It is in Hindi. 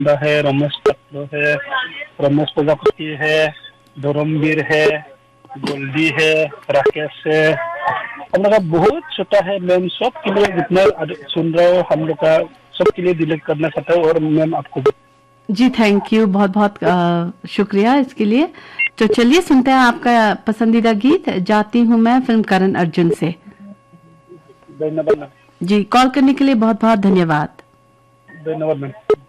है, रमेश पात्र है, रमेश प्रजापति है, धर्मवीर है, गोल्डी है, राकेश है। हम लोग का बहुत छोटा है मैम, सबके लिए जितना सुन रहे हो हम लोग का सबके लिए डिलीट करना चाहता हूँ। और मैम आपको जी थैंक यू, बहुत बहुत शुक्रिया इसके लिए। तो चलिए सुनते हैं आपका पसंदीदा गीत, जाती हूँ मैं, फिल्म करण अर्जुन से। धन्यवाद मैम। जी, कॉल करने के लिए बहुत बहुत धन्यवाद। धन्यवाद मैम।